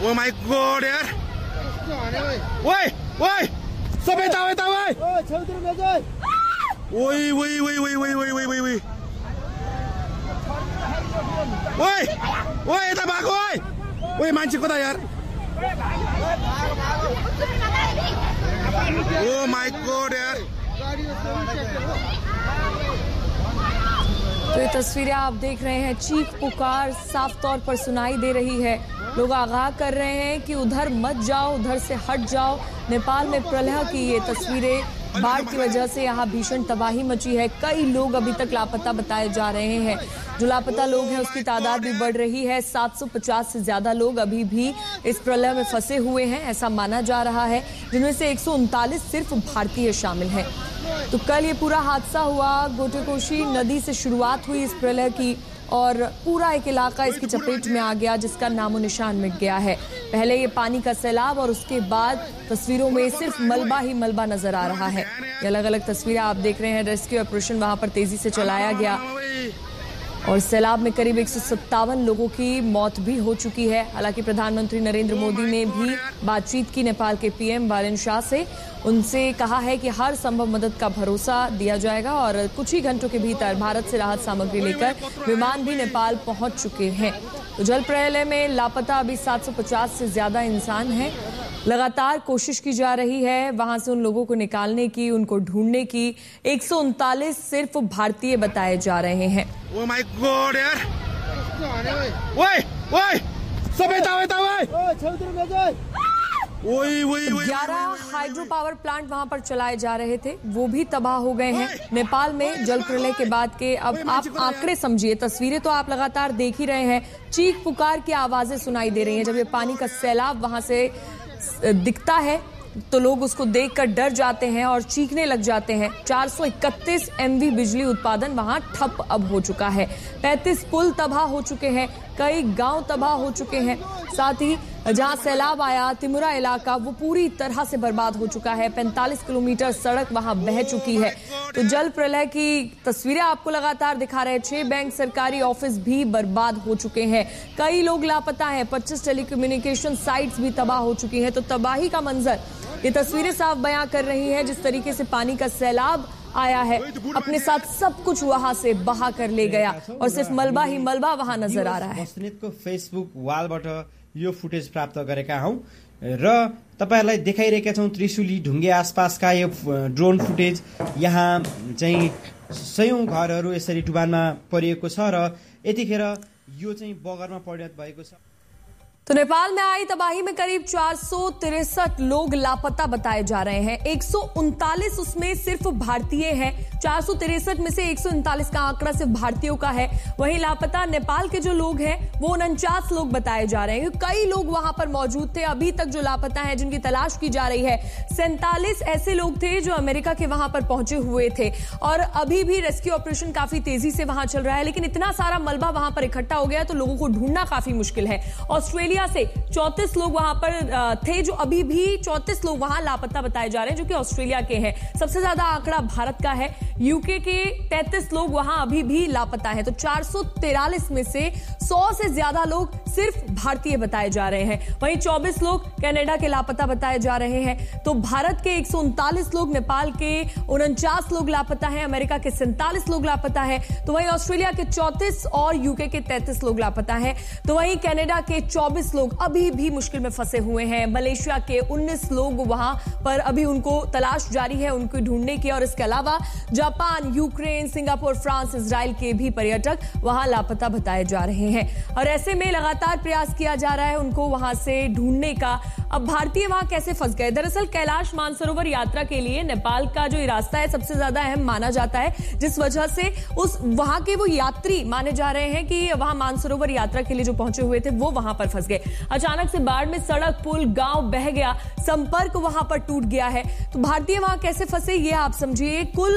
Oh my God यार, ओए ओए सब यता यता ओए ओए ओए ओए ओए ओए ओए ओए ओए ओए ओए यता भागो ओए ओए मान्छे कता यार, ओ माय गॉड यार। तो ये तस्वीरें आप देख रहे हैं, चीख पुकार साफ तौर पर सुनाई दे रही है। लोग आगाह कर रहे हैं कि उधर मत जाओ, उधर से हट जाओ। नेपाल में प्रलय की ये तस्वीरें, बाढ़ की वजह से यहाँ भीषण तबाही मची है। कई लोग अभी तक लापता बताए जा रहे हैं। जो लापता लोग हैं उसकी तादाद भी बढ़ रही है। 750 से ज्यादा लोग अभी भी इस प्रलय में फंसे हुए हैं, ऐसा माना जा रहा है, जिनमें से 139 सिर्फ भारतीय शामिल हैं। तो कल ये पूरा हादसा हुआ, गोटेकोशी नदी से शुरुआत हुई इस प्रलय की और पूरा एक इलाका इसकी चपेट में आ गया, जिसका नामो निशान मिट गया है। पहले ये पानी का सैलाब और उसके बाद तस्वीरों में सिर्फ मलबा ही मलबा नजर आ रहा है। ये अलग अलग तस्वीरें आप देख रहे हैं। रेस्क्यू ऑपरेशन वहां पर तेजी से चलाया गया और सैलाब में करीब 157 लोगों की मौत भी हो चुकी है। हालांकि प्रधानमंत्री नरेंद्र मोदी ने भी बातचीत की नेपाल के पीएम बालेन शाह से। उनसे कहा है कि हर संभव मदद का भरोसा दिया जाएगा और कुछ ही घंटों के भीतर भारत से राहत सामग्री लेकर विमान भी नेपाल पहुंच चुके हैं। तो जल प्रलय में लापता अभी 750 से ज्यादा इंसान हैं। लगातार कोशिश की जा रही है वहां से उन लोगों को निकालने की, उनको ढूंढने की। 139 सिर्फ भारतीय बताए जा रहे हैं। ओ माय गॉड यार, ओए ओए सब यता यता ओए ओए 11 हाइड्रो पावर प्लांट वहां पर चलाए जा रहे थे, वो भी तबाह हो गए हैं। नेपाल में जल प्रलय के बाद के अब आप आंकड़े समझिए, तस्वीरें तो आप लगातार देख ही रहे हैं। चीख पुकार की आवाजें सुनाई दे रही हैं। जब ये पानी का सैलाब वहां से दिखता है तो लोग उसको देखकर डर जाते हैं और चीखने लग जाते हैं। 431 MV बिजली उत्पादन वहां ठप अब हो चुका है। 35 पुल तबाह हो चुके हैं, कई गांव तबाह हो चुके हैं। साथ ही जहां सैलाब आया तिमुरा इलाका वो पूरी तरह से बर्बाद हो चुका है। 45 किलोमीटर सड़क वहां बह चुकी है। तो जल प्रलय की तस्वीरें आपको लगातार दिखा रहे हैं। 6 बैंक सरकारी ऑफिस भी बर्बाद हो चुके हैं, कई लोग लापता हैं। 25 टेलीकम्युनिकेशन साइट्स भी तबाह हो चुकी हैं। तो तबाही का मंजर ये तस्वीरें साफ बयां कर रही हैं। जिस तरीके से पानी का सैलाब आया है, अपने साथ सब कुछ वहां से बहा कर ले गया और सिर्फ मलबा ही मलबा वहां नजर आ रहा है। बस्नेतको फेसबुक वालबाट यो फुटेज प्राप्त गरेका हौं र तपाईहरुलाई देखाइरहेका छौं त्रिशुली ढुङ्गे आसपासका यो ड्रोन फुटेज। यहाँ चाहिँ सयौं घरहरू यसरी डुबानमा परिएको छ र यतिखेर यो चाहिँ बगरमा परिणत भएको छ। तो नेपाल में आई तबाही में करीब 463 लोग लापता बताए जा रहे हैं। 139 उसमें सिर्फ भारतीय हैं। 463 में से 139 का आंकड़ा सिर्फ भारतीयों का है। वहीं लापता नेपाल के जो लोग हैं वो 49 लोग बताए जा रहे हैं। कई लोग वहां पर मौजूद थे, अभी तक जो लापता हैं, जिनकी तलाश की जा रही है। 47 ऐसे लोग थे जो अमेरिका के वहां पर पहुंचे हुए थे और अभी भी रेस्क्यू ऑपरेशन काफी तेजी से वहां चल रहा है। लेकिन इतना सारा मलबा वहां पर इकट्ठा हो गया तो लोगों को ढूंढना काफी मुश्किल है। ऑस्ट्रेलिया से 34 लोग वहां पर थे, जो अभी भी 34 लोग वहां लापता बताए जा रहे हैं, जो कि ऑस्ट्रेलिया के हैं। सबसे ज्यादा आंकड़ा भारत का है। यूके के 33 लोग वहां अभी भी लापता है। तो 443 में से 100 से ज्यादा लोग सिर्फ भारतीय बताए जा रहे हैं। वहीं 24 लोग कनाडा के लापता बताए जा रहे हैं। तो भारत के 139 लोग, नेपाल के 49 लोग लापता हैं, अमेरिका के 47 लोग लापता है। तो वहीं ऑस्ट्रेलिया के 34 और यूके के 33 लोग लापता हैं। तो वहीं कनाडा के 24 लोग अभी भी मुश्किल में फंसे हुए हैं। मलेशिया के 19 लोग वहां पर अभी उनको तलाश जारी है, उनको ढूंढने की। और इसके अलावा Japan, Ukraine, Singapore, France, Israel के भी पर्यटक वहां लापता बताए जा रहे हैं। और ऐसे में लगातार प्रयास किया जा रहा है उनको वहां से ढूंढने का। अब भारतीय वहां कैसे फंस गए? दरअसल कैलाश मानसरोवर यात्रा के लिए नेपाल का जो रास्ता है सबसे ज्यादा अहम माना जाता है, जिस वजह से उस वहां के वो यात्री माने जा रहे हैं कि वहां मानसरोवर यात्रा के लिए जो पहुंचे हुए थे वो वहां पर फंस गए। अचानक से बाढ़ में सड़क, पुल, गांव बह गया, संपर्क वहां पर टूट गया है। तो भारतीय वहां कैसे फंसे ये आप समझिए। कुल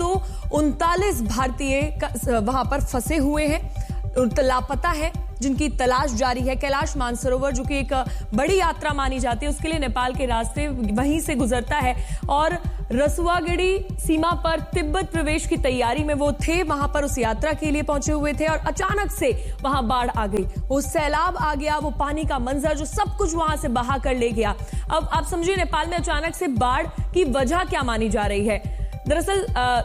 139 भारतीय वहां पर फंसे हुए हैं, लापता है, जिनकी तलाश जारी है। कैलाश मानसरोवर जो कि एक बड़ी यात्रा मानी जाती है, उसके लिए नेपाल के रास्ते वहीं से गुजरता है और रसुआगढ़ी सीमा पर तिब्बत प्रवेश की तैयारी में वो थे, वहां पर उस यात्रा के लिए पहुंचे हुए थे और अचानक से वहां बाढ़ आ गई। वो सैलाब आ गया, वो पानी का मंजर जो सब कुछ वहां से बहा कर ले गया। अब आप समझिए नेपाल में अचानक से बाढ़ की वजह क्या मानी जा रही है। दरअसल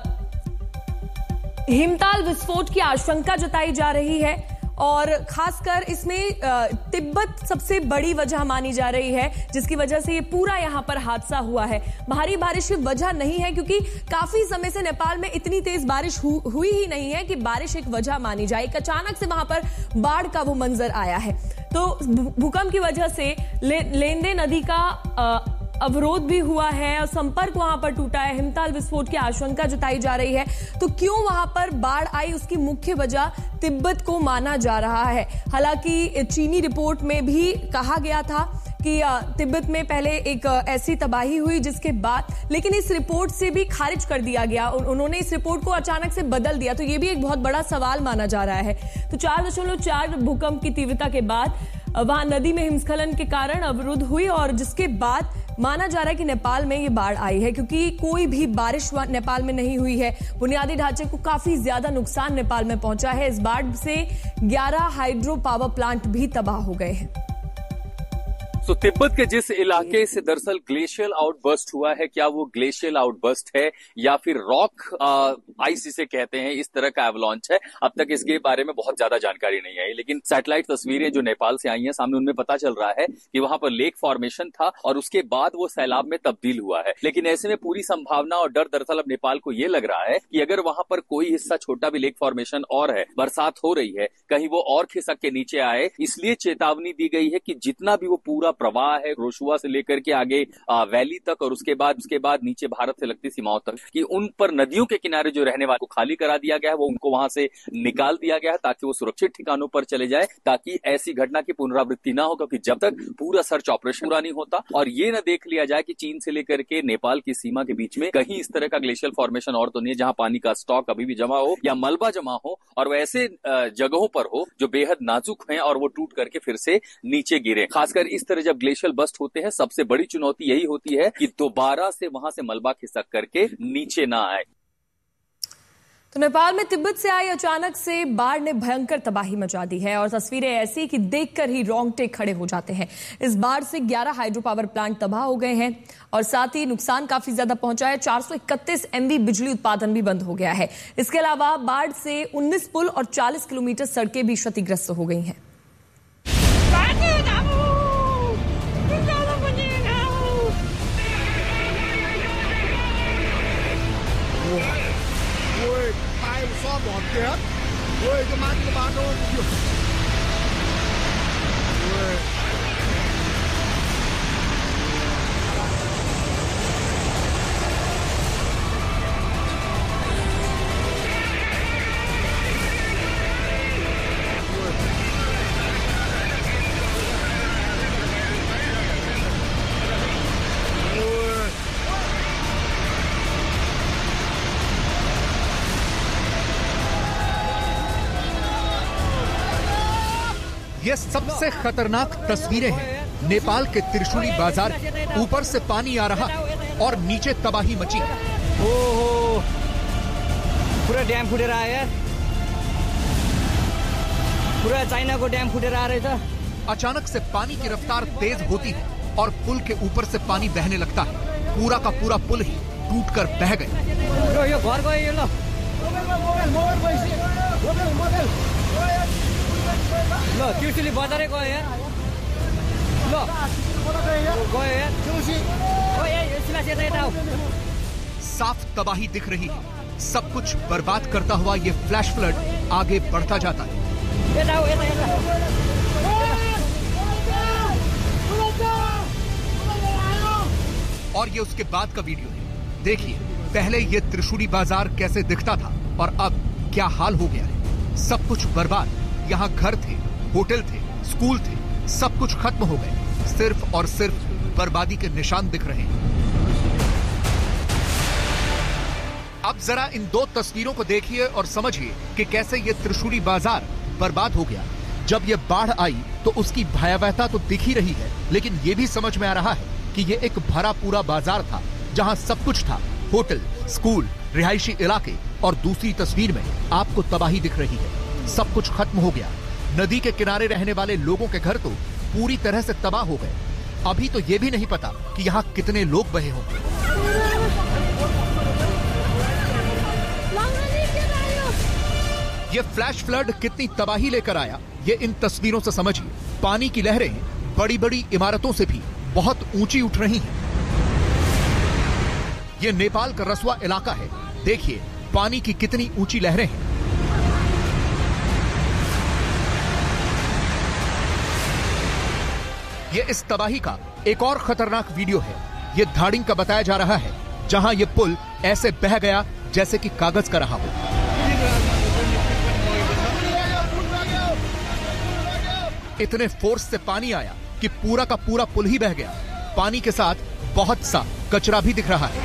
हिमताल विस्फोट की आशंका जताई जा रही है और खासकर इसमें तिब्बत सबसे बड़ी वजह मानी जा रही है, जिसकी वजह से ये पूरा यहां पर हादसा हुआ है। भारी बारिश की वजह नहीं है, क्योंकि काफी समय से नेपाल में इतनी तेज बारिश हुई ही नहीं है कि बारिश एक वजह मानी जाए। अचानक से वहां पर बाढ़ का वो मंजर आया है। तो भूकंप की वजह से लेनदे नदी का अवरोध भी हुआ है और संपर्क वहां पर टूटा है। हिमताल विस्फोट की आशंका जताई जा रही है। तो क्यों वहां पर बाढ़ आई, उसकी मुख्य वजह तिब्बत को माना जा रहा है। हालांकि चीनी रिपोर्ट में भी कहा गया था कि तिब्बत में पहले एक ऐसी तबाही हुई जिसके बाद, लेकिन इस रिपोर्ट से भी खारिज कर दिया गया। उन्होंने इस रिपोर्ट को अचानक से बदल दिया। तो ये भी एक बहुत बड़ा सवाल माना जा रहा है। तो 4.4 भूकंप की तीव्रता के बाद वहां नदी में हिमस्खलन के कारण अवरुद्ध हुई और जिसके बाद माना जा रहा है कि नेपाल में ये बाढ़ आई है, क्योंकि कोई भी बारिश नेपाल में नहीं हुई है। बुनियादी ढांचे को काफी ज्यादा नुकसान नेपाल में पहुंचा है। इस बाढ़ से 11 हाइड्रो पावर प्लांट भी तबाह हो गए हैं। तो तिब्बत के जिस इलाके से दरअसल ग्लेशियल आउटबर्स्ट हुआ है, क्या वो ग्लेशियल आउटबर्स्ट है या फिर रॉक आइस इसे कहते हैं, इस तरह का एवलॉन्च है, अब तक इसके बारे में बहुत ज्यादा जानकारी नहीं आई। लेकिन सैटेलाइट तस्वीरें जो नेपाल से आई हैं सामने, उनमें पता चल रहा है कि वहां पर लेक फॉर्मेशन था और उसके बाद वो सैलाब में तब्दील हुआ है। लेकिन ऐसे में पूरी संभावना और डर दरअसल अब नेपाल को ये लग रहा है कि अगर वहां पर कोई हिस्सा छोटा भी लेक फॉर्मेशन और है, बरसात हो रही है, कहीं वो और खिसक के नीचे आए, इसलिए चेतावनी दी गई है कि जितना भी वो पूरा प्रवाह है रोशुआ से लेकर के आगे वैली तक और उसके बाद नीचे भारत से लगती सीमाओं तक, कि उन पर नदियों के किनारे जो रहने वालों को खाली करा दिया गया है, वो उनको वहां से निकाल दिया गया है ताकि वो सुरक्षित ठिकानों पर चले जाए, ताकि ऐसी घटना की पुनरावृत्ति ना हो। क्योंकि जब तक पूरा सर्च ऑपरेशन पूरा नहीं होता और ये न देख लिया जाए कि चीन से लेकर के नेपाल की सीमा के बीच में कहीं इस तरह का ग्लेशियल फॉर्मेशन और तो नहीं है जहां पानी का स्टॉक अभी भी जमा हो या मलबा जमा हो और वैसे जगहों पर हो जो बेहद नाजुक हैं और वो टूट करके फिर से नीचे गिरे। खासकर इस तरह जब ग्लेशियल बस्ट होते हैं, सबसे बड़ी चुनौती यही होती है कि दोबारा से वहां से मलबा खिसक करके नीचे ना आए। तो नेपाल में तिब्बत से आई अचानक से बाढ़ ने भयंकर तबाही मचा दी है और तस्वीरें ऐसी कि देखकर ही रोंगटे खड़े हो जाते हैं। इस बाढ़ से 11 हाइड्रो पावर प्लांट तबाह हो गए हैं और साथ ही नुकसान काफी ज्यादा पहुंचा है। 431 MV बिजली उत्पादन भी बंद हो गया है। इसके अलावा बाढ़ से 19 पुल और 40 किलोमीटर सड़कें भी क्षतिग्रस्त हो गई हैं। Bọn kia hết. Ôi cái má cái ba đôi. Ôi. ये सबसे खतरनाक तस्वीरें हैं नेपाल के त्रिशूली बाजार की। ऊपर से पानी आ रहा और नीचे तबाही मची। ओहो, पूरा डैम फुटेर आयो यार, पूरा चाइना को डैम फुटेर आ रहा है। अचानक से पानी की रफ्तार तेज होती है और पुल के ऊपर से पानी बहने लगता है। पूरा का पूरा पुल ही टूटकर बह गए। यो घर गयो लो। लो त्रिशूली बजारै गयो यार। लो गयो यार। ओ ये इसला से यता आओ। साफ तबाही दिख रही है। सब कुछ बर्बाद करता हुआ ये फ्लैश फ्लड आगे बढ़ता जाता है। यता आओ, यता। और ये उसके बाद का वीडियो है। देखिए पहले ये त्रिशूली बाजार कैसे दिखता था और अब क्या हाल हो गया है। सब कुछ बर्बाद। यहाँ घर थे, होटल थे, स्कूल थे, सब कुछ खत्म हो गए। सिर्फ और सिर्फ बर्बादी के निशान दिख रहे हैं। अब जरा इन दो तस्वीरों को देखिए और समझिए कि कैसे ये त्रिशूली बाजार बर्बाद हो गया। जब ये बाढ़ आई तो उसकी भयावहता तो दिख ही रही है, लेकिन ये भी समझ में आ रहा है कि ये एक भरा पूरा बाजार था जहां सब कुछ था होटल, स्कूल, रिहायशी इलाके और दूसरी तस्वीर में आपको तबाही दिख रही है। सब कुछ खत्म हो गया। नदी के किनारे रहने वाले लोगों के घर तो पूरी तरह से तबाह हो गए। अभी तो ये भी नहीं पता कि यहाँ कितने लोग बहे होंगे। ये फ्लैश फ्लड कितनी तबाही लेकर आया, ये इन तस्वीरों से समझिए। पानी की लहरें बड़ी बड़ी इमारतों से भी बहुत ऊंची उठ रही हैं। ये नेपाल का रसवा इलाका है। देखिए पानी की कितनी ऊंची लहरें हैं। ये इस तबाही का एक और खतरनाक वीडियो है। ये धाड़िंग का बताया जा रहा है, जहां ये पुल ऐसे बह गया जैसे कि कागज का रहा हो। इतने फोर्स से पानी आया कि पूरा का पूरा पुल ही बह गया। पानी के साथ बहुत सा कचरा भी दिख रहा है।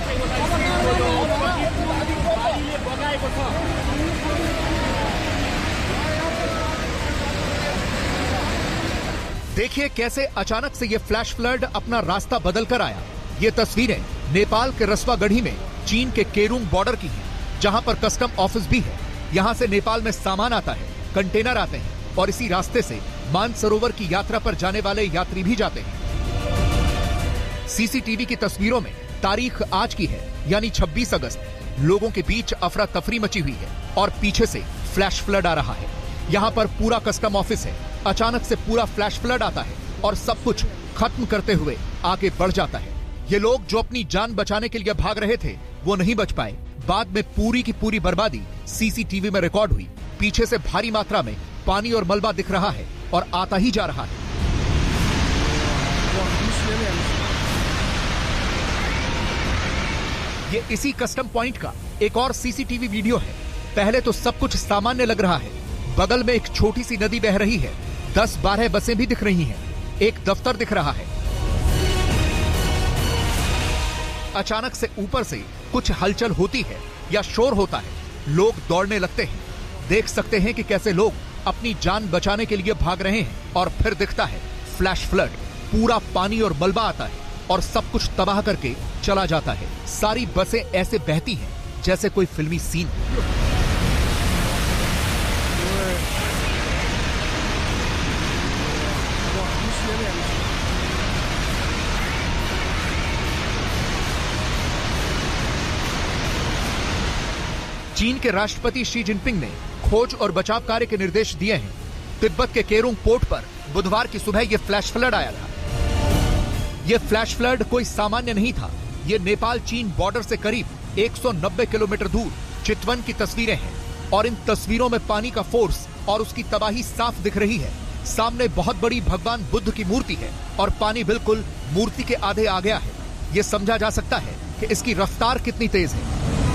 देखिए कैसे अचानक से ये फ्लैश फ्लड अपना रास्ता बदल कर आया। ये तस्वीरें नेपाल के रसवागढ़ी में चीन के केरुंग बॉर्डर की हैं, जहां पर कस्टम ऑफिस भी है। यहां से नेपाल में सामान आता है, कंटेनर आते हैं और इसी रास्ते से मानसरोवर की यात्रा पर जाने वाले यात्री भी जाते हैं। सीसीटीवी की तस्वीरों में तारीख आज की है, यानी 26 अगस्त। लोगों के बीच अफरा तफरी मची हुई है और पीछे से फ्लैश फ्लड आ रहा है। यहाँ पर पूरा कस्टम ऑफिस है। अचानक से पूरा फ्लैश फ्लड आता है और सब कुछ खत्म करते हुए आगे बढ़ जाता है। ये लोग जो अपनी जान बचाने के लिए भाग रहे थे, वो नहीं बच पाए। बाद में पूरी की पूरी बर्बादी सीसीटीवी में रिकॉर्ड हुई। पीछे से भारी मात्रा में पानी और मलबा दिख रहा है और आता ही जा रहा है। ये इसी कस्टम पॉइंट का एक और सीसीटीवी वीडियो है। पहले तो सब कुछ सामान्य लग रहा है। बगल में एक छोटी सी नदी बह रही है। 10-12 बसें भी दिख रही हैं। एक दफ्तर दिख रहा है। अचानक से ऊपर से कुछ हलचल होती है या शोर होता है। लोग दौड़ने लगते हैं। देख सकते हैं कि कैसे लोग अपनी जान बचाने के लिए भाग रहे हैं और फिर दिखता है फ्लैश फ्लड। पूरा पानी और मलबा आता है और सब कुछ तबाह करके चला जाता है। सारी बसें ऐसे बहती हैं जैसे कोई फिल्मी सीन। चीन के राष्ट्रपति शी जिनपिंग ने खोज और बचाव कार्य के निर्देश दिए हैं। तिब्बत के केरुंग पोर्ट पर बुधवार की सुबह यह फ्लैश फ्लड आया था। यह फ्लैश फ्लड कोई सामान्य नहीं था। ये नेपाल चीन बॉर्डर से करीब 190 किलोमीटर दूर चितवन की तस्वीरें हैं और इन तस्वीरों में पानी का फोर्स और उसकी तबाही साफ दिख रही है। सामने बहुत बड़ी भगवान बुद्ध की मूर्ति है और पानी बिल्कुल मूर्ति के आधे आ गया है। यह समझा जा सकता है कि इसकी रफ्तार कितनी तेज है।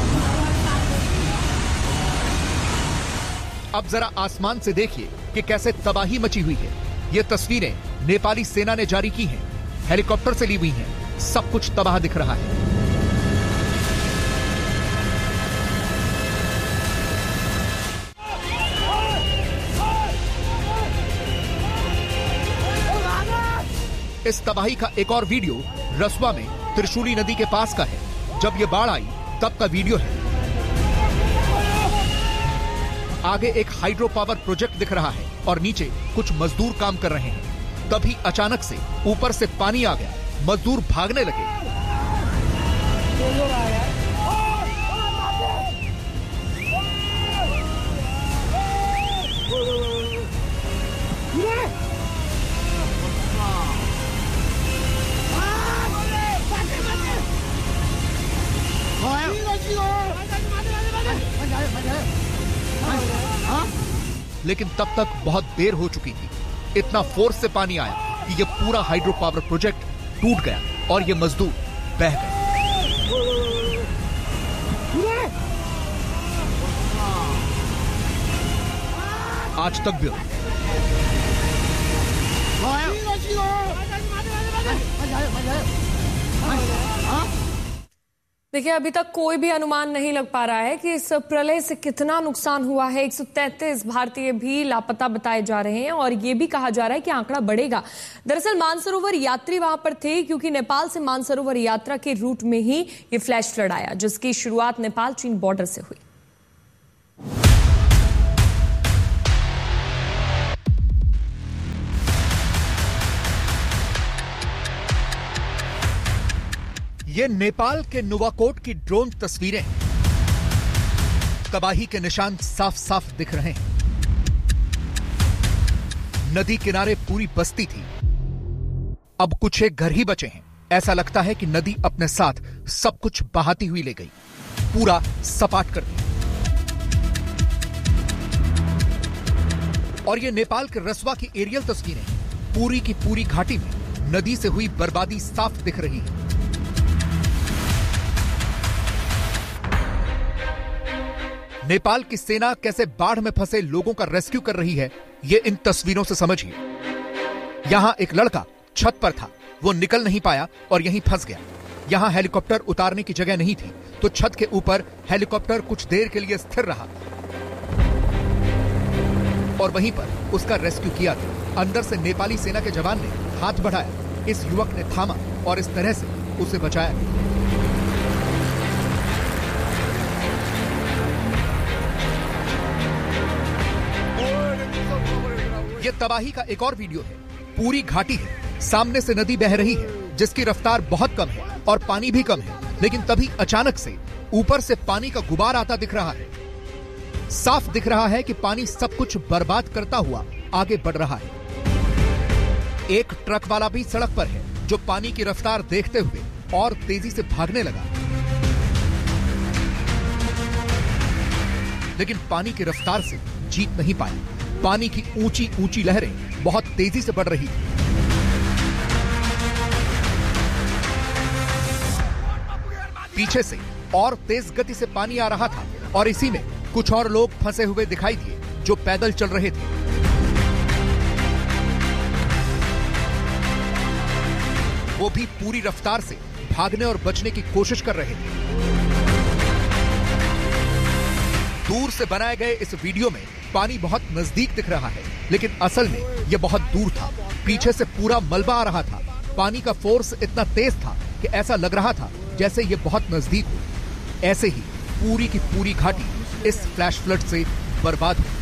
अब जरा आसमान से देखिए कि कैसे तबाही मची हुई है। ये तस्वीरें नेपाली सेना ने जारी की हैं। हेलीकॉप्टर से ली हुई हैं। सब कुछ तबाह दिख रहा है। इस तबाही का एक और वीडियो रसवा में त्रिशूली नदी के पास का है। जब ये बाढ़ आई तब का वीडियो है। आगे एक हाइड्रो पावर प्रोजेक्ट दिख रहा है और नीचे कुछ मजदूर काम कर रहे हैं। तभी अचानक से ऊपर से पानी आ गया। मजदूर भागने लगे। लेकिन तब तक बहुत देर हो चुकी थी। इतना फोर्स से पानी आया कि ये पूरा हाइड्रो पावर प्रोजेक्ट टूट गया और ये मजदूर बह गए। आज तक भी देखिए, अभी तक कोई भी अनुमान नहीं लग पा रहा है कि इस प्रलय से कितना नुकसान हुआ है। 133 भारतीय भी लापता बताए जा रहे हैं और ये भी कहा जा रहा है कि आंकड़ा बढ़ेगा। दरअसल मानसरोवर यात्री वहां पर थे क्योंकि नेपाल से मानसरोवर यात्रा के रूट में ही ये फ्लैश फ्लड आया, जिसकी शुरुआत नेपाल चीन बॉर्डर से हुई। ये नेपाल के नुवाकोट की ड्रोन तस्वीरें हैं। तबाही के निशान साफ साफ दिख रहे हैं। नदी किनारे पूरी बस्ती थी, अब कुछ एक घर ही बचे हैं। ऐसा लगता है कि नदी अपने साथ सब कुछ बहाती हुई ले गई, पूरा सपाट कर दिया। और ये नेपाल के रसवा की एरियल तस्वीरें हैं। पूरी की पूरी घाटी में नदी से हुई बर्बादी साफ दिख रही है। नेपाल की सेना कैसे बाढ़ में फंसे लोगों का रेस्क्यू कर रही है, ये इन तस्वीरों से समझिए। यहां एक लड़का छत पर था, वो निकल नहीं पाया और यहीं फंस गया। यहां हेलीकॉप्टर उतारने की जगह नहीं थी, तो छत के ऊपर हेलीकॉप्टर कुछ देर के लिए स्थिर रहा और वहीं पर उसका रेस्क्यू किया गया। अंदर से नेपाली सेना के जवान ने हाथ बढ़ाया, इस युवक ने थामा और इस तरह से उसे बचाया गया। ये तबाही का एक और वीडियो है। पूरी घाटी है, सामने से नदी बह रही है जिसकी रफ्तार बहुत कम है और पानी भी कम है, लेकिन तभी अचानक से ऊपर से पानी का गुबार आता दिख रहा है। साफ दिख रहा है कि पानी सब कुछ बर्बाद करता हुआ आगे बढ़ रहा है। एक ट्रक वाला भी सड़क पर है जो पानी की रफ्तार देखते हुए और तेजी से भागने लगा, लेकिन पानी की रफ्तार से जीत नहीं पाया। पानी की ऊंची ऊंची लहरें बहुत तेजी से बढ़ रही थी। पीछे से और तेज गति से पानी आ रहा था और इसी में कुछ और लोग फंसे हुए दिखाई दिए जो पैदल चल रहे थे। वो भी पूरी रफ्तार से भागने और बचने की कोशिश कर रहे थे। दूर से बनाए गए इस वीडियो में पानी बहुत नजदीक दिख रहा है, लेकिन असल में यह बहुत दूर था। पीछे से पूरा मलबा आ रहा था। पानी का फोर्स इतना तेज था कि ऐसा लग रहा था जैसे ये बहुत नजदीक हो। ऐसे ही पूरी की पूरी घाटी इस फ्लैश फ्लड से बर्बाद हुई।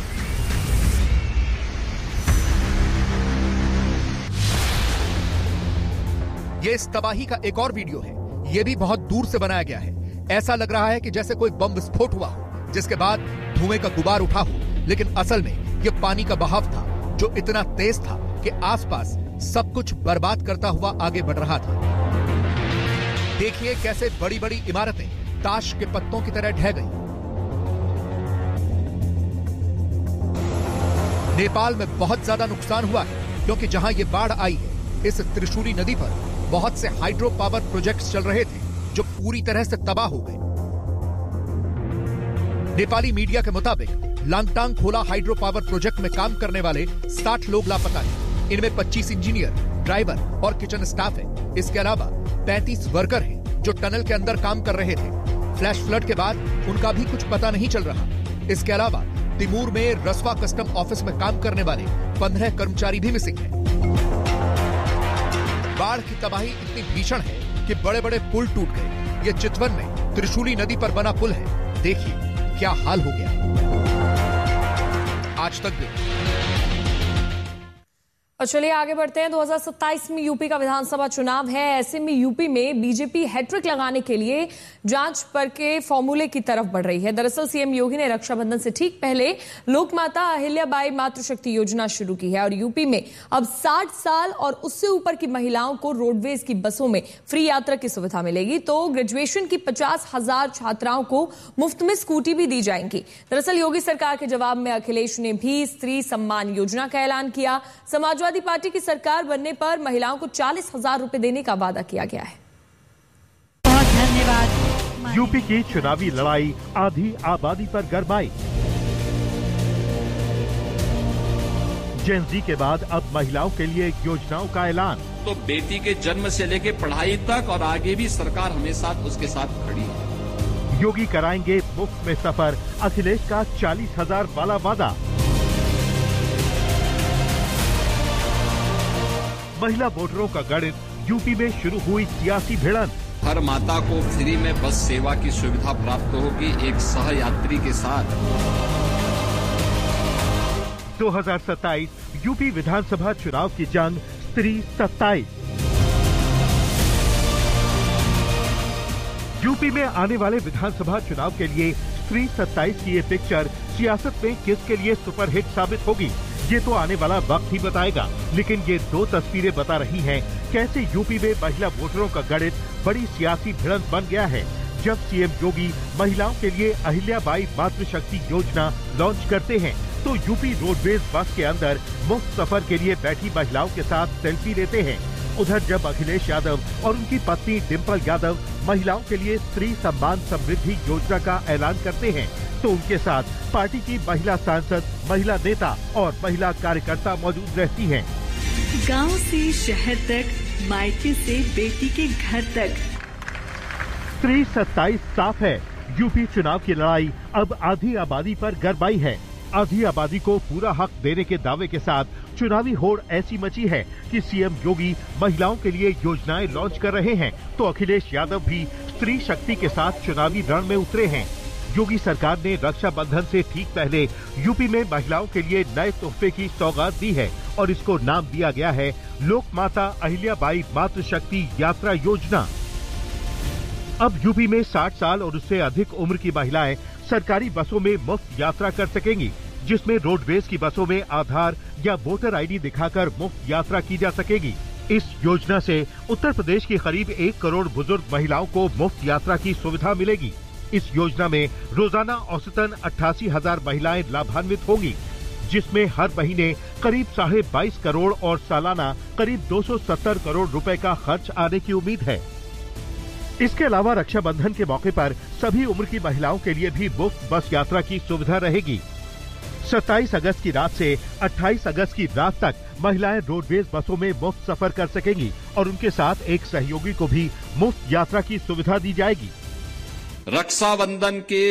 ये इस तबाही का एक और वीडियो है। ये भी बहुत दूर से बनाया गया है। ऐसा लग रहा है कि जैसे कोई बम विस्फोट हुआ हो, जिसके बाद धुएं का गुबार उठा हो, लेकिन असल में यह पानी का बहाव था जो इतना तेज था कि आसपास सब कुछ बर्बाद करता हुआ आगे बढ़ रहा था। देखिए कैसे बड़ी बड़ी इमारतें ताश के पत्तों की तरह ढह गई। नेपाल में बहुत ज्यादा नुकसान हुआ है क्योंकि जहां ये बाढ़ आई है, इस त्रिशूली नदी पर बहुत से हाइड्रो पावर प्रोजेक्ट्स चल रहे थे जो पूरी तरह से तबाह हो गए। नेपाली मीडिया के मुताबिक लांगटांग खोला हाइड्रो पावर प्रोजेक्ट में काम करने वाले 60 लोग लापता हैं। इनमें 25 इंजीनियर, ड्राइवर और किचन स्टाफ है। इसके अलावा 35 वर्कर हैं जो टनल के अंदर काम कर रहे थे। फ्लैश फ्लड के बाद उनका भी कुछ पता नहीं चल रहा। इसके अलावा तिमूर में रसवा कस्टम ऑफिस में काम करने वाले 15 कर्मचारी भी मिसिंग हैं। बाढ़ की तबाही इतनी भीषण है कि बड़े बड़े पुल टूट गए। ये चितवन में त्रिशूली नदी पर बना पुल है। देखिए क्या हाल हो गया। आज तक और चलिए आगे बढ़ते हैं। 2027 में यूपी का विधानसभा चुनाव है। ऐसे में यूपी में बीजेपी हैट्रिक लगाने के लिए जांच पर के फॉर्मूले की तरफ बढ़ रही है। दरअसल सीएम योगी ने रक्षाबंधन से ठीक पहले लोकमाता अहिल्याबाई मातृशक्ति योजना शुरू की है और यूपी में अब 60 साल और उससे ऊपर की महिलाओं को रोडवेज की बसों में फ्री यात्रा की सुविधा मिलेगी। तो ग्रेजुएशन की 50,000 छात्राओं को मुफ्त में स्कूटी भी दी जाएंगी। दरअसल योगी सरकार के जवाब में अखिलेश ने भी स्त्री सम्मान योजना का ऐलान किया। समाजवादी पार्टी की सरकार बनने पर महिलाओं को 40,000 रुपए देने का वादा किया गया है। बहुत धन्यवाद। यूपी की चुनावी लड़ाई आधी आबादी पर गरमाई। जेन जी के बाद अब महिलाओं के लिए योजनाओं का ऐलान। तो बेटी के जन्म से लेकर पढ़ाई तक और आगे भी सरकार हमेशा उसके साथ खड़ी है। योगी कराएंगे मुफ्त में सफर, अखिलेश का 40,000 वाला वादा। महिला वोटरों का गणित, यूपी में शुरू हुई सियासी भिड़ंत। हर माता को फ्री में बस सेवा की सुविधा प्राप्त होगी एक सहयात्री के साथ। 2027 यूपी विधानसभा चुनाव की जंग स्त्री 27। यूपी में आने वाले विधानसभा चुनाव के लिए स्त्री 27 की ये पिक्चर सियासत में किसके लिए सुपरहिट साबित होगी, ये तो आने वाला वक्त ही बताएगा। लेकिन ये दो तस्वीरें बता रही हैं कैसे यूपी में महिला वोटरों का गणित बड़ी सियासी भिड़ंत बन गया है। जब सीएम योगी महिलाओं के लिए अहिल्याबाई मातृशक्ति योजना लॉन्च करते हैं तो यूपी रोडवेज बस के अंदर मुफ्त सफर के लिए बैठी महिलाओं के साथ सेल्फी लेते हैं। उधर जब अखिलेश यादव और उनकी पत्नी डिंपल यादव महिलाओं के लिए स्त्री सम्मान समृद्धि योजना का ऐलान करते हैं तो उनके साथ पार्टी की महिला सांसद, महिला नेता और महिला कार्यकर्ता मौजूद रहती हैं। गांव से शहर तक, मायके से बेटी के घर तक। स्त्री 27 साफ है, यूपी चुनाव की लड़ाई अब आधी आबादी पर गरबाई है। आधी आबादी को पूरा हक देने के दावे के साथ चुनावी होड़ ऐसी मची है कि सीएम योगी महिलाओं के लिए योजनाएं लॉन्च कर रहे हैं तो अखिलेश यादव भी स्त्री शक्ति के साथ चुनावी रण में उतरे हैं। योगी सरकार ने रक्षाबंधन से ठीक पहले यूपी में महिलाओं के लिए नए तोहफे की सौगात दी है और इसको नाम दिया गया है लोक माता अहिल्याबाई मातृशक्ति यात्रा योजना। अब यूपी में 60 साल और उससे अधिक उम्र की महिलाएं सरकारी बसों में मुफ्त यात्रा कर सकेंगी, जिसमें रोडवेज की बसों में आधार या वोटर आईडी दिखाकर मुफ्त यात्रा की जा सकेगी। इस योजना से उत्तर प्रदेश की करीब 1 करोड़ बुजुर्ग महिलाओं को मुफ्त यात्रा की सुविधा मिलेगी। इस योजना में रोजाना औसतन 88,000 महिलाएं लाभान्वित होंगी, जिसमें हर महीने करीब 22.5 करोड़ और सालाना करीब 270 करोड़ रुपए का खर्च आने की उम्मीद है। इसके अलावा रक्षाबंधन के मौके पर सभी उम्र की महिलाओं के लिए भी मुफ्त बस यात्रा की सुविधा रहेगी। 27 अगस्त की रात से 28 अगस्त की रात तक महिलाएं रोडवेज बसों में मुफ्त सफर कर सकेंगी और उनके साथ एक सहयोगी को भी मुफ्त यात्रा की सुविधा दी जाएगी। रक्षाबंधन के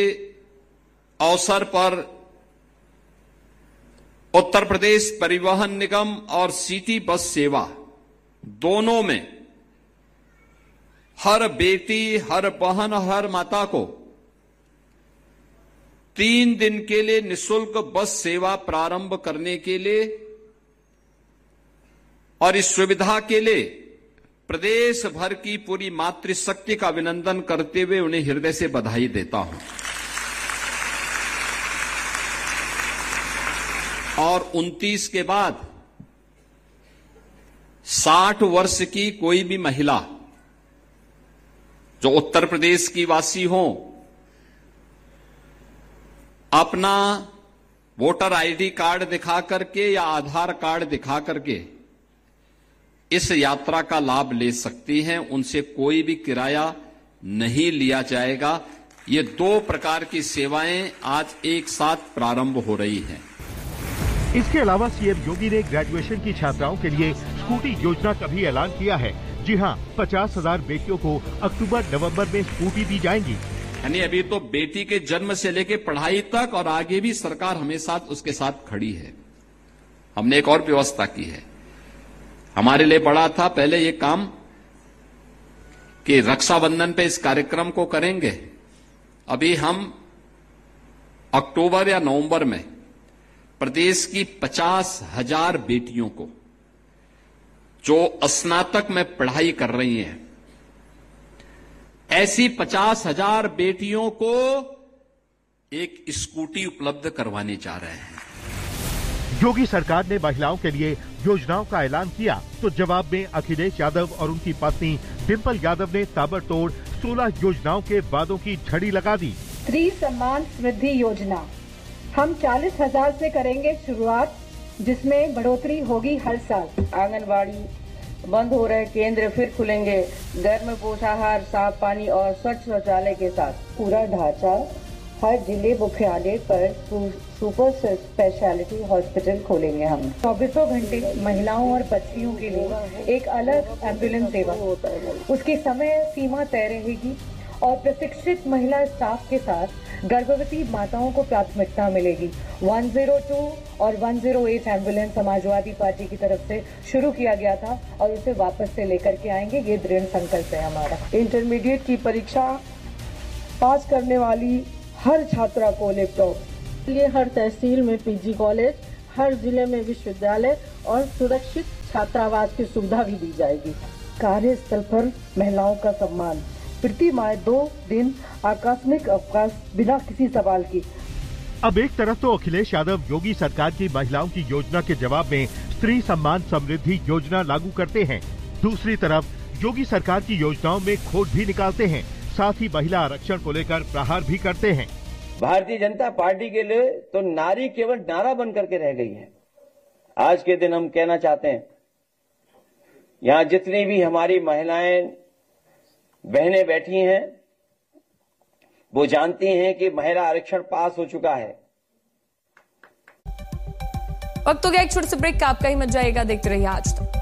अवसर पर उत्तर प्रदेश परिवहन निगम और सिटी बस सेवा दोनों में हर बेटी, हर बहन, हर माता को 3 दिन के लिए निःशुल्क बस सेवा प्रारंभ करने के लिए और इस सुविधा के लिए प्रदेश भर की पूरी मातृशक्ति का अभिनंदन करते हुए उन्हें हृदय से बधाई देता हूं। और 29 के बाद 60 वर्ष की कोई भी महिला जो उत्तर प्रदेश की वासी हो अपना वोटर आईडी कार्ड दिखा करके या आधार कार्ड दिखा करके इस यात्रा का लाभ ले सकती हैं। उनसे कोई भी किराया नहीं लिया जाएगा। ये 2 प्रकार की सेवाएं आज एक साथ प्रारंभ हो रही हैं। इसके अलावा सीएम योगी ने ग्रेजुएशन की छात्राओं के लिए स्कूटी योजना का भी ऐलान किया है। जी हां, 50,000 बेटियों को अक्टूबर-नवंबर में स्कूटी दी जाएंगी। यानी अभी तो बेटी के जन्म से लेकर पढ़ाई तक और आगे भी सरकार हमेशा उसके साथ खड़ी है। हमने एक और व्यवस्था की है। हमारे लिए बड़ा था पहले ये काम कि रक्षाबंधन पे इस कार्यक्रम को करेंगे। अभी हम अक्टूबर या नवंबर में प्रदेश की 50,000 बेटियों को जो स्नातक में पढ़ाई कर रही हैं, ऐसी 50,000 बेटियों को एक स्कूटी उपलब्ध करवाने जा रहे हैं। योगी सरकार ने महिलाओं के लिए योजनाओं का ऐलान किया तो जवाब में अखिलेश यादव और उनकी पत्नी डिंपल यादव ने ताबड़तोड़ 16 योजनाओं के वादों की झड़ी लगा दी। स्त्री सम्मान समृद्धि योजना हम 40,000 से करेंगे शुरुआत, जिसमें बढ़ोतरी होगी हर साल। आंगनबाड़ी बंद हो रहे केंद्र फिर खुलेंगे, गर्म पोषाहार, साफ पानी और स्वच्छ शौचालय के साथ पूरा ढांचा। हर जिले मुख्यालय पर सुपर स्पेशलिटी हॉस्पिटल खोलेंगे हम। 24 घंटे महिलाओं और बच्चियों के लिए एक अलग एम्बुलेंस सेवा, उसकी समय सीमा तय रहेगी और प्रशिक्षित महिला स्टाफ के साथ गर्भवती माताओं को प्राथमिकता मिलेगी। 102 और 108 एम्बुलेंस समाजवादी पार्टी की तरफ से शुरू किया गया था और उसे वापस से लेकर के आएंगे, ये दृढ़ संकल्प है हमारा। इंटरमीडिएट की परीक्षा पास करने वाली हर छात्रा को लैपटॉप, ये हर तहसील में पीजी कॉलेज, हर जिले में विश्वविद्यालय और सुरक्षित छात्रावास की सुविधा भी दी जाएगी। कार्यस्थल पर महिलाओं का सम्मान, प्रति माह 2 दिन आकस्मिक अवकाश बिना किसी सवाल की। अब एक तरफ तो अखिलेश यादव योगी सरकार की महिलाओं की योजना के जवाब में स्त्री सम्मान समृद्धि योजना लागू करते हैं, दूसरी तरफ योगी सरकार की योजनाओं में खोट भी निकालते हैं, साथ ही महिला आरक्षण को लेकर प्रहार भी करते हैं। भारतीय जनता पार्टी के लिए तो नारी केवल नारा बन करके रह गई है। आज के दिन हम कहना चाहते हैं, यहाँ जितनी भी हमारी महिलाएं बहनें बैठी हैं, वो जानती हैं कि महिला आरक्षण पास हो चुका है। वक्त हो गया एक छोटे से ब्रेक का, आपका ही मत जाएगा, देखते रहिए आज तक।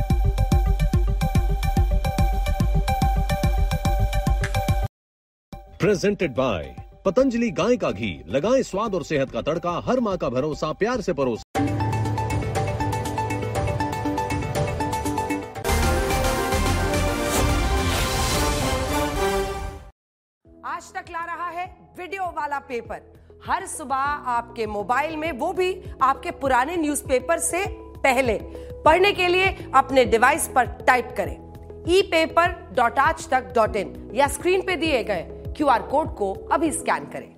प्रेजेंटेड बाय पतंजलि गाय का घी, लगाएं स्वाद और सेहत का तड़का, हर मां का भरोसा, प्यार से परोसा। आज तक ला रहा है वीडियो वाला पेपर, हर सुबह आपके मोबाइल में, वो भी आपके पुराने न्यूज़पेपर से पहले। पढ़ने के लिए अपने डिवाइस पर टाइप करें epaper.aajtak.in या स्क्रीन पे दिए गए QR कोड को अभी स्कैन करें।